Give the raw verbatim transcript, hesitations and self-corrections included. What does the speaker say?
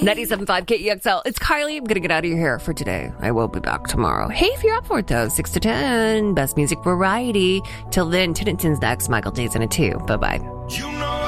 ninety-seven point five K E X L. It's Kylie. I'm going to get out of your hair for today. I will be back tomorrow. Hey, if you're up for it, though, six to ten. Best music variety. Till then, Tintin's next. Michael Day's in it, too. Bye-bye. You know